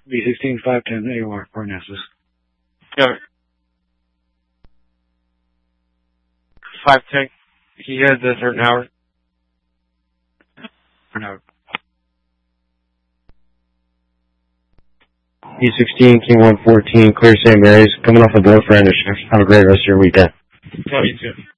B16 510 AOR Parnassus. Yeah. 510. He has a certain hour. For now. B16 King 114 clear St. Mary's. Coming off the board for initiative. Have a great rest of your weekend. Oh, you too.